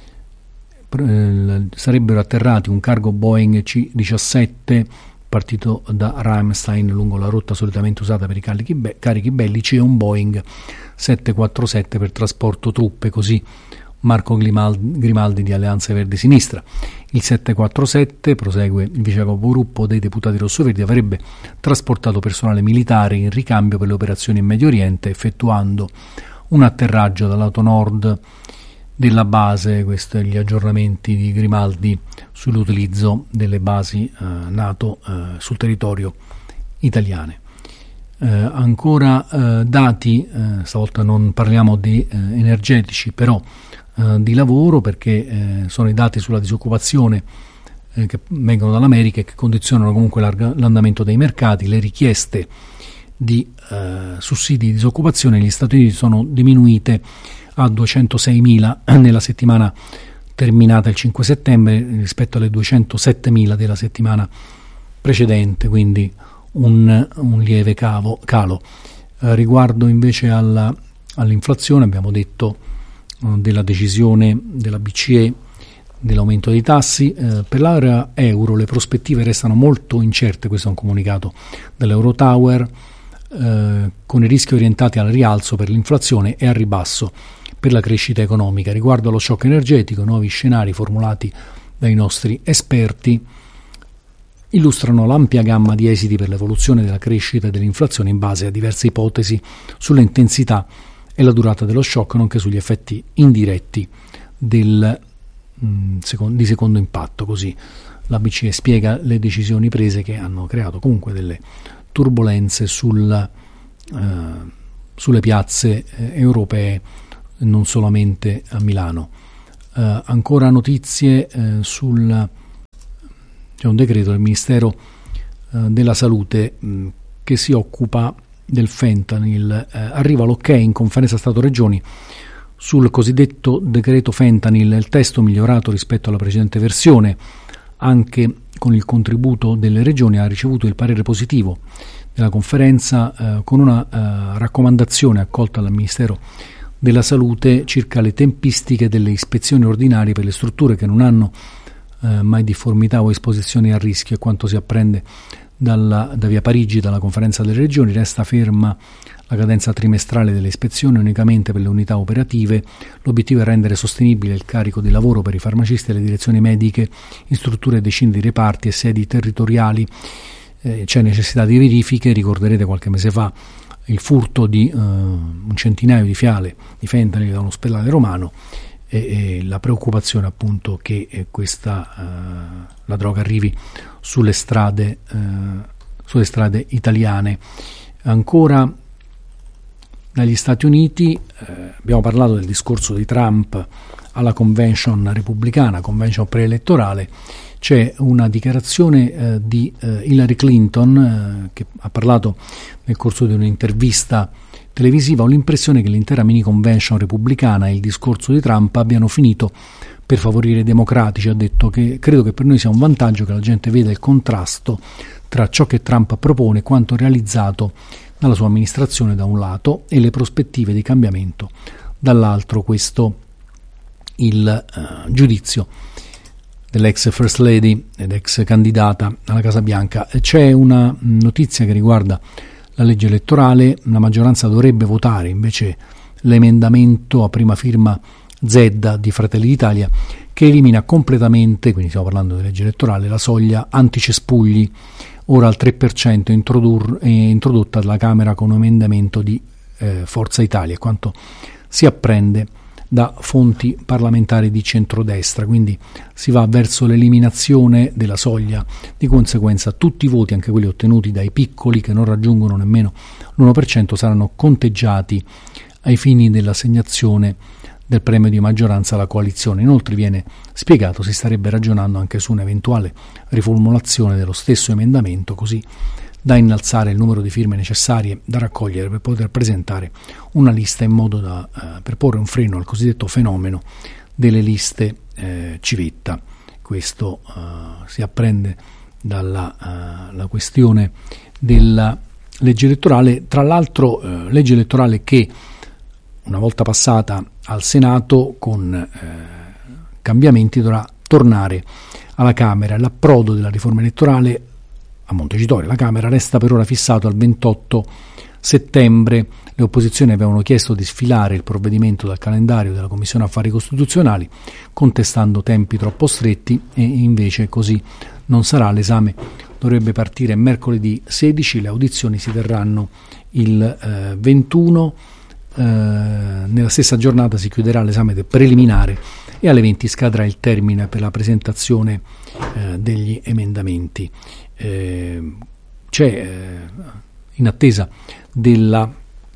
eh, sarebbero atterrati un cargo Boeing C diciassette partito da Ramstein lungo la rotta solitamente usata per i carichi, be- carichi bellici, e un Boeing settecentoquarantasette per trasporto truppe, così Marco Grimaldi di Alleanza Verdi Sinistra. Il settecentoquarantasette, prosegue il vice capogruppo dei deputati rossoverdi, avrebbe trasportato personale militare in ricambio per le operazioni in Medio Oriente, effettuando un atterraggio dal lato nord della base. Questi gli aggiornamenti di Grimaldi sull'utilizzo delle basi eh, NATO eh, sul territorio italiane. Eh, ancora eh, dati, eh, stavolta non parliamo di eh, energetici, però eh, di lavoro, perché eh, sono i dati sulla disoccupazione eh, che vengono dall'America e che condizionano comunque l'andamento dei mercati. Le richieste di eh, sussidi di disoccupazione negli Stati Uniti sono diminuite a duecentoseimila nella settimana terminata il cinque settembre rispetto alle duecentosettemila della settimana precedente, quindi un, un lieve cavo, calo. Eh, riguardo invece alla, all'inflazione, abbiamo detto eh, della decisione della B C E dell'aumento dei tassi. Eh, per l'area euro le prospettive restano molto incerte, questo è un comunicato dell'Eurotower, eh, con i rischi orientati al rialzo per l'inflazione e al ribasso per la crescita economica. Riguardo allo shock energetico, nuovi scenari formulati dai nostri esperti illustrano l'ampia gamma di esiti per l'evoluzione della crescita e dell'inflazione in base a diverse ipotesi sulle intensità e la durata dello shock, nonché sugli effetti indiretti del, mh, secondo, di secondo impatto. Così la B C E spiega le decisioni prese che hanno creato comunque delle turbolenze sul, eh, sulle piazze eh, europee, non solamente a Milano. Eh, ancora notizie eh, sul c'è un decreto del Ministero eh, della Salute mh, che si occupa del fentanyl. Eh, arriva l'ok in conferenza Stato-Regioni sul cosiddetto decreto fentanyl, il testo migliorato rispetto alla precedente versione, anche con il contributo delle regioni, ha ricevuto il parere positivo della conferenza eh, con una eh, raccomandazione accolta dal Ministero della Salute circa le tempistiche delle ispezioni ordinarie per le strutture che non hanno eh, mai difformità o esposizioni a rischio. E quanto si apprende dalla, da via Parigi, dalla conferenza delle regioni, resta ferma la cadenza trimestrale delle ispezioni unicamente per le unità operative. L'obiettivo è rendere sostenibile il carico di lavoro per i farmacisti e le direzioni mediche in strutture e decine di reparti e sedi territoriali. Eh, c'è necessità di verifiche. Ricorderete qualche mese fa il furto di uh, un centinaio di fiale di fentanyl da un ospedale romano e, e la preoccupazione appunto che eh, questa uh, la droga arrivi sulle strade uh, sulle strade italiane. Ancora dagli Stati Uniti eh, abbiamo parlato del discorso di Trump alla convention repubblicana, convention preelettorale. C'è una dichiarazione eh, di eh, Hillary Clinton eh, che ha parlato nel corso di un'intervista televisiva. Ho l'impressione che l'intera mini convention repubblicana e il discorso di Trump abbiano finito per favorire i democratici. Ha detto che credo che per noi sia un vantaggio che la gente veda il contrasto tra ciò che Trump propone e quanto realizzato dalla sua amministrazione da un lato e le prospettive di cambiamento dall'altro. Questo il uh, giudizio dell'ex First Lady ed ex candidata alla Casa Bianca. C'è una notizia che riguarda la legge elettorale. La maggioranza dovrebbe votare invece l'emendamento a prima firma Zedda di Fratelli d'Italia che elimina completamente, quindi stiamo parlando di legge elettorale, la soglia anticespugli, ora al tre per cento, introdur- è introdotta dalla Camera con un emendamento di eh, Forza Italia, quanto si apprende da fonti parlamentari di centrodestra. Quindi si va verso l'eliminazione della soglia. Di conseguenza tutti i voti, anche quelli ottenuti dai piccoli che non raggiungono nemmeno l'uno per cento, saranno conteggiati ai fini dell'assegnazione del premio di maggioranza alla coalizione. Inoltre viene spiegato si starebbe ragionando anche su un'eventuale riformulazione dello stesso emendamento, così da innalzare il numero di firme necessarie da raccogliere per poter presentare una lista, in modo da eh, per porre un freno al cosiddetto fenomeno delle liste eh, civetta. Questo eh, si apprende dalla uh, la questione della legge elettorale. Tra l'altro eh, legge elettorale che una volta passata al Senato con eh, cambiamenti dovrà tornare alla Camera. L'approdo della riforma elettorale a Montecitorio, la Camera, resta per ora fissato al ventotto settembre. Le opposizioni avevano chiesto di sfilare il provvedimento dal calendario della Commissione Affari Costituzionali, contestando tempi troppo stretti, e invece così non sarà. L'esame dovrebbe partire mercoledì sedici, le audizioni si terranno il eh, ventuno. Eh, nella stessa giornata si chiuderà l'esame del preliminare e alle venti scadrà il termine per la presentazione eh, degli emendamenti. Eh, c'è eh, in attesa della,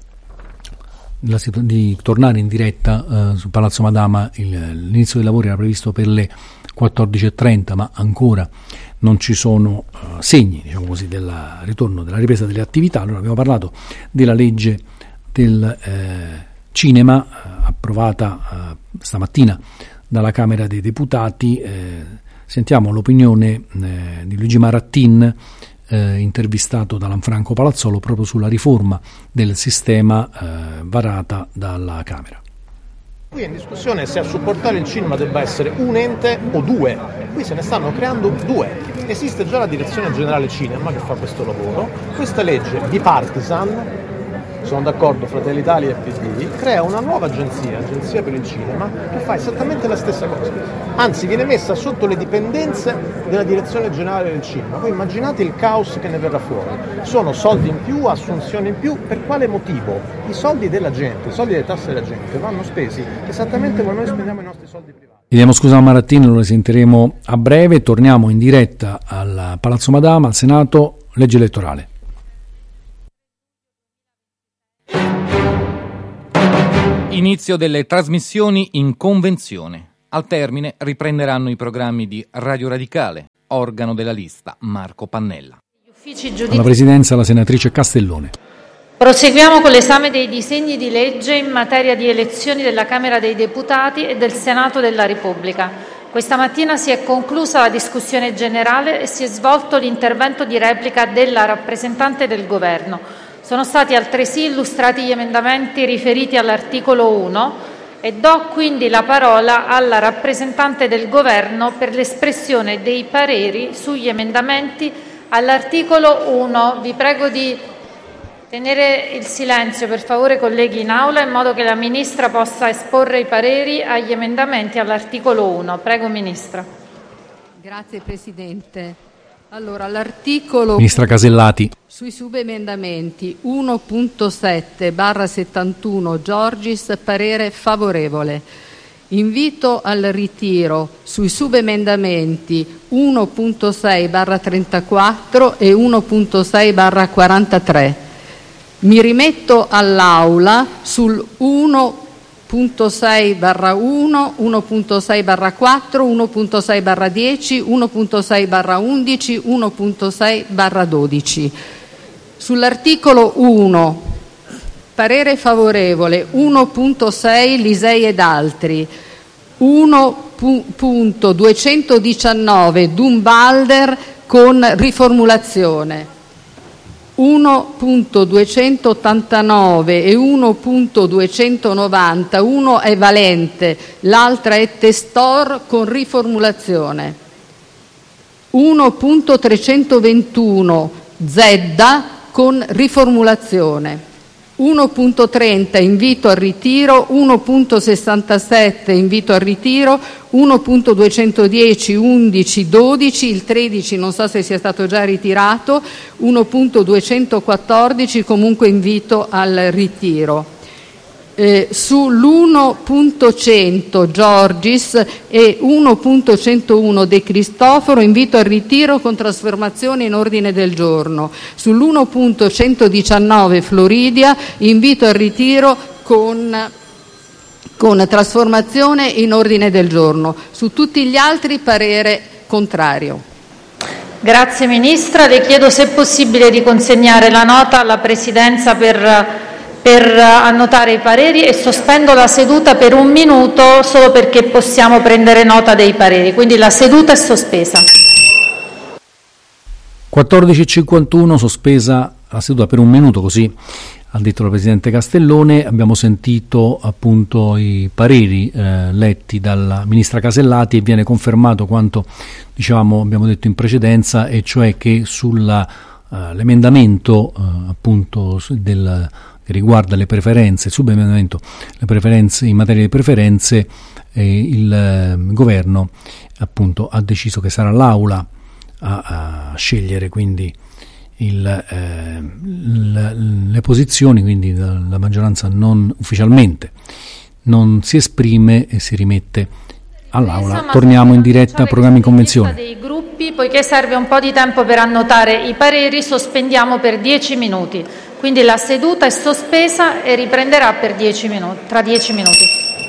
della di tornare in diretta eh, su Palazzo Madama. Il, l'inizio dei lavori era previsto per le quattordici e trenta, ma ancora non ci sono uh, segni, diciamo così, del ritorno, della ripresa delle attività. Allora abbiamo parlato della legge del eh, cinema eh, approvata eh, stamattina dalla Camera dei Deputati. Eh, sentiamo l'opinione eh, di Luigi Marattin, eh, intervistato da Lanfranco Palazzolo proprio sulla riforma del sistema eh, varata dalla Camera. Qui è in discussione se a supportare il cinema debba essere un ente o due. Qui se ne stanno creando due. Esiste già la Direzione Generale Cinema che fa questo lavoro. Questa legge bipartisan sono d'accordo Fratelli d'Italia e P D, crea una nuova agenzia, agenzia per il cinema, che fa esattamente la stessa cosa, anzi viene messa sotto le dipendenze della direzione generale del cinema. Voi immaginate il caos che ne verrà fuori, sono soldi in più, assunzioni in più, per quale motivo? I soldi della gente, i soldi delle tasse della gente vanno spesi esattamente come noi spendiamo i nostri soldi privati. Chiediamo scusa a Marattini, lo sentiremo a breve. Torniamo in diretta al Palazzo Madama, al Senato, legge elettorale. Inizio delle trasmissioni in convenzione. Al termine riprenderanno i programmi di Radio Radicale, organo della lista Marco Pannella. Alla presidenza la senatrice Castellone. Proseguiamo con l'esame dei disegni di legge in materia di elezioni della Camera dei Deputati e del Senato della Repubblica. Questa mattina si è conclusa la discussione generale e si è svolto l'intervento di replica della rappresentante del Governo. Sono stati altresì illustrati gli emendamenti riferiti all'articolo uno e do quindi la parola alla rappresentante del Governo per l'espressione dei pareri sugli emendamenti all'articolo uno. Vi prego di tenere il silenzio, per favore, colleghi, in aula, in modo che la Ministra possa esporre i pareri agli emendamenti all'articolo uno. Prego, Ministra. Grazie, Presidente. Allora, l'articolo Ministra Casellati. Sui subemendamenti uno punto sette barra settantuno Giorgis, parere favorevole. Invito al ritiro sui subemendamenti uno punto sei barra trentaquattro e uno punto sei barra quarantatré. Mi rimetto all'Aula sul uno punto sei barra uno, uno punto sei barra quattro, uno punto sei barra dieci, uno punto sei barra undici, uno punto sei barra dodici. Sull'articolo uno, parere favorevole, uno punto sei Lisei ed altri, uno punto duecentodiciannove Dumbalder con riformulazione. uno punto duecentottantanove e uno punto duecentonovanta, uno è Valente, l'altra è Testor con riformulazione. uno punto trecentoventuno Zedda con riformulazione. uno punto trenta invito al ritiro, uno punto sessantasette invito al ritiro, uno punto duecentodieci, undici, dodici, il tredici non so se sia stato già ritirato, uno punto duecentoquattordici comunque invito al ritiro. Eh, sull'uno punto cento Giorgis e uno punto centouno De Cristofaro invito al ritiro con trasformazione in ordine del giorno. Sull'uno punto centodiciannove Floridia invito al ritiro con, con trasformazione in ordine del giorno. Su tutti gli altri parere contrario. Grazie Ministra, le chiedo se è possibile di consegnare la nota alla Presidenza per per annotare i pareri e sospendo la seduta per un minuto solo perché possiamo prendere nota dei pareri. Quindi la seduta è sospesa. quattordici e cinquantuno, sospesa la seduta per un minuto, così ha detto la Presidente Castellone. Abbiamo sentito appunto i pareri eh, letti dalla Ministra Casellati e viene confermato quanto dicevamo, abbiamo detto in precedenza, e cioè che sull'emendamento uh, uh, appunto del che riguarda le preferenze, il subemendamento, le preferenze in materia di preferenze, eh, il eh, governo appunto ha deciso che sarà l'Aula a, a scegliere quindi il, eh, l, le posizioni, quindi la, la maggioranza non ufficialmente non si esprime e si rimette all'Aula. Torniamo in diretta a programmi in convenzione. Dei gruppi, poiché serve un po' di tempo per annotare i pareri, sospendiamo per dieci minuti. Quindi la seduta è sospesa e riprenderà per dieci minuti, tra dieci minuti.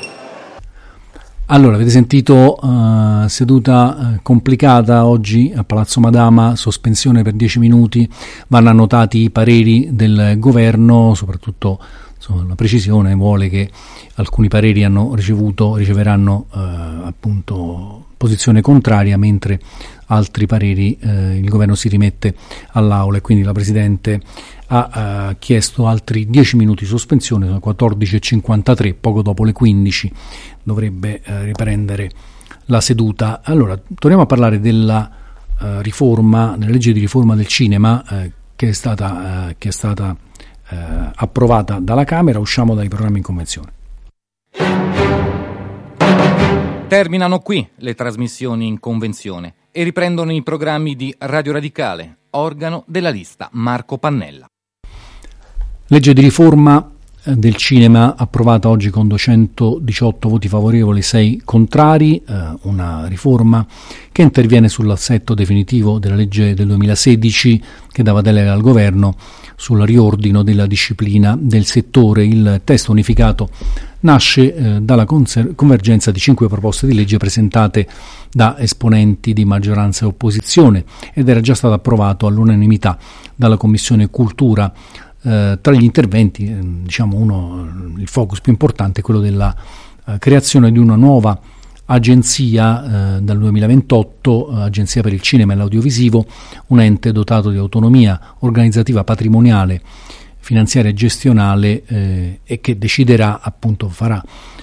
Allora, avete sentito uh, seduta uh, complicata oggi a Palazzo Madama, sospensione per dieci minuti, vanno annotati i pareri del governo, soprattutto insomma, la precisione vuole che alcuni pareri hanno ricevuto, riceveranno uh, appunto posizione contraria, mentre altri pareri uh, il governo si rimette all'Aula, e quindi la Presidente ha uh, chiesto altri dieci minuti di sospensione. Sono quattordici e cinquantatré, poco dopo le quindici dovrebbe uh, riprendere la seduta. Allora, torniamo a parlare della uh, riforma, della legge di riforma del cinema uh, che è stata, uh, che è stata uh, eh, approvata dalla Camera. Usciamo dai programmi in convenzione. Terminano qui le trasmissioni in convenzione e riprendono i programmi di Radio Radicale, organo della lista Marco Pannella. Legge di riforma del cinema approvata oggi con duecentodiciotto voti favorevoli, sei contrari, eh, una riforma che interviene sull'assetto definitivo della legge del duemilasedici che dava delega al governo sul riordino della disciplina del settore. Il testo unificato nasce eh, dalla conser- convergenza di cinque proposte di legge presentate da esponenti di maggioranza e opposizione ed era già stato approvato all'unanimità dalla Commissione Cultura. Eh, tra gli interventi, eh, diciamo uno, il focus più importante è quello della eh, creazione di una nuova agenzia eh, dal duemilaventotto, eh, Agenzia per il Cinema e l'Audiovisivo, un ente dotato di autonomia organizzativa, patrimoniale, finanziaria e gestionale eh, e che deciderà, appunto, farà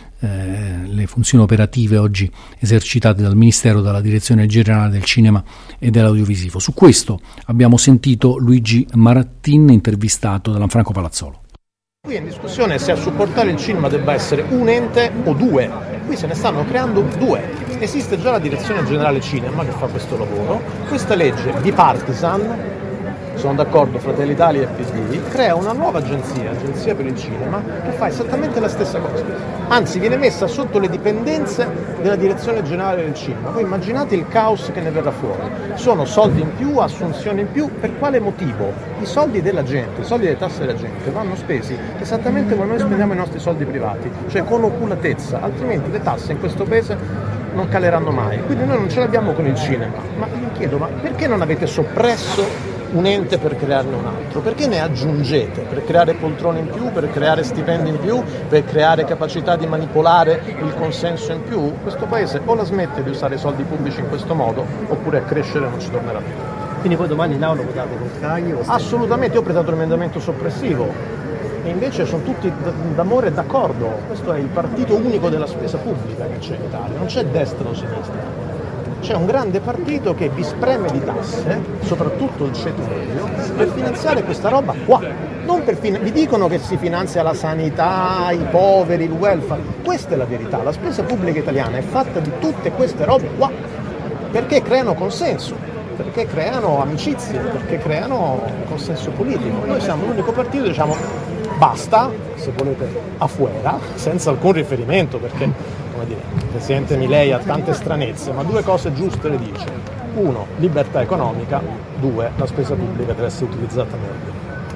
eh, le funzioni operative oggi esercitate dal Ministero, dalla Direzione Generale del Cinema e dell'Audiovisivo. Su questo abbiamo sentito Luigi Marattin, intervistato da Lanfranco Palazzolo. Qui è in discussione se a supportare il cinema debba essere un ente o due. Qui se ne stanno creando due. Esiste già la Direzione Generale Cinema che fa questo lavoro. Questa legge bipartisan, sono d'accordo, Fratelli d'Italia e P D, crea una nuova agenzia, Agenzia per il Cinema, che fa esattamente la stessa cosa. Anzi, viene messa sotto le dipendenze della Direzione Generale del Cinema. Voi immaginate il caos che ne verrà fuori. Sono soldi in più, assunzioni in più. Per quale motivo? I soldi della gente, i soldi delle tasse della gente vanno spesi esattamente come noi spendiamo i nostri soldi privati, cioè con oculatezza, altrimenti le tasse in questo paese non caleranno mai. Quindi noi non ce l'abbiamo con il cinema. Ma vi chiedo, ma perché non avete soppresso un ente per crearne un altro? Perché ne aggiungete? Per creare poltrone in più, per creare stipendi in più, per creare capacità di manipolare il consenso in più? Questo paese o la smette di usare i soldi pubblici in questo modo, oppure a crescere non ci tornerà più. Quindi poi domani in aula votate contrario? Assolutamente, io ho presentato un emendamento soppressivo e invece sono tutti d'amore e d'accordo. Questo è il partito unico della spesa pubblica che c'è in Italia, non c'è destra o sinistra. C'è un grande partito che vi spreme di tasse, soprattutto il ceto medio, per finanziare questa roba qua. Non per fin- vi dicono che si finanzia la sanità, i poveri, il welfare. Questa è la verità. La spesa pubblica italiana è fatta di tutte queste robe qua, perché creano consenso, perché creano amicizie, perché creano consenso politico. Noi siamo l'unico partito, diciamo, basta, se volete, afuera, senza alcun riferimento, perché, come dire, il Presidente Milei ha tante stranezze, ma due cose giuste le dice. Uno, libertà economica. Due, la spesa pubblica deve essere utilizzata meglio.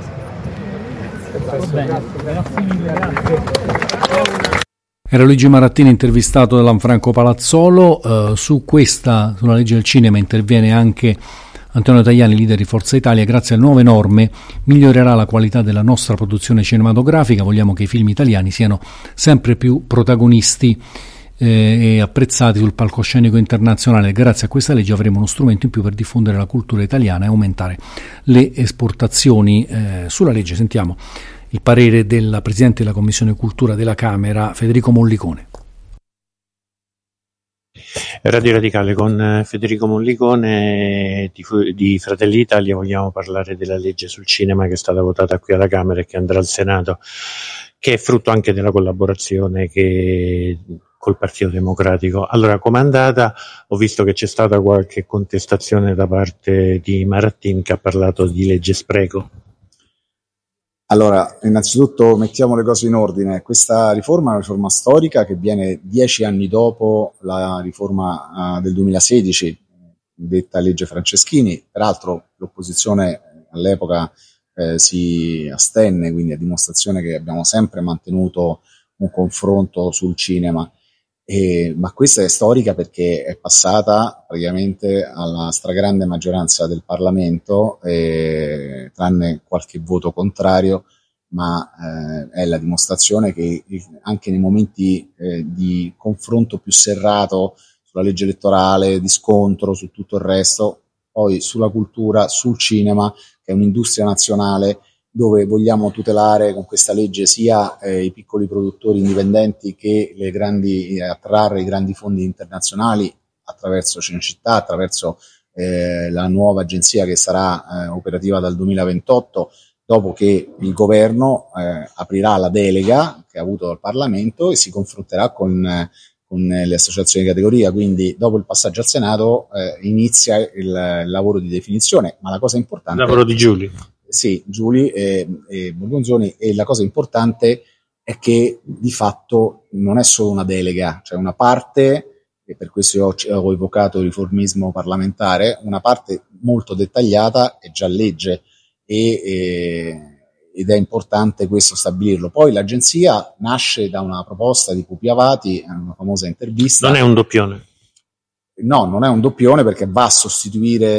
Era Luigi Marattini, intervistato da Lanfranco Palazzolo. Uh, su questa, sulla legge del cinema, interviene anche Antonio Tajani, leader di Forza Italia. Grazie alle nuove norme migliorerà la qualità della nostra produzione cinematografica. Vogliamo che i film italiani siano sempre più protagonisti eh, e apprezzati sul palcoscenico internazionale. Grazie a questa legge avremo uno strumento in più per diffondere la cultura italiana e aumentare le esportazioni. Eh, sulla legge sentiamo il parere del Presidente della Commissione Cultura della Camera, Federico Mollicone. Radio Radicale con Federico Mollicone di, di Fratelli d'Italia. Vogliamo parlare della legge sul cinema che è stata votata qui alla Camera e che andrà al Senato, che è frutto anche della collaborazione che col Partito Democratico. Allora, com'è andata? Ho visto che c'è stata qualche contestazione da parte di Marattin, che ha parlato di legge spreco. Allora, innanzitutto mettiamo le cose in ordine. Questa riforma è una riforma storica che viene dieci anni dopo la riforma uh, del duemilasedici, detta legge Franceschini. Peraltro l'opposizione all'epoca eh, si astenne, quindi a dimostrazione che abbiamo sempre mantenuto un confronto sul cinema. E, ma questa è storica perché è passata praticamente alla stragrande maggioranza del Parlamento, eh, tranne qualche voto contrario, ma eh, è la dimostrazione che anche nei momenti eh, di confronto più serrato sulla legge elettorale, di scontro su tutto il resto, poi sulla cultura, sul cinema, che è un'industria nazionale dove vogliamo tutelare con questa legge sia eh, i piccoli produttori indipendenti che le grandi, eh, attrarre i grandi fondi internazionali attraverso Cinecittà, attraverso eh, la nuova agenzia che sarà eh, operativa dal duemilaventotto, dopo che il governo eh, aprirà la delega che ha avuto dal Parlamento e si confronterà con, eh, con le associazioni di categoria, quindi dopo il passaggio al Senato eh, inizia il, il lavoro di definizione, ma la cosa importante... Il lavoro di Giuli. Sì, Giuli e, e Borgonzoni, e la cosa importante è che di fatto non è solo una delega, cioè una parte, e per questo io ho, ho evocato il riformismo parlamentare, una parte molto dettagliata è già legge e, e, ed è importante questo stabilirlo. Poi l'agenzia nasce da una proposta di Pupi Avati, una famosa intervista. Non è un doppione. No, non è un doppione perché va a sostituire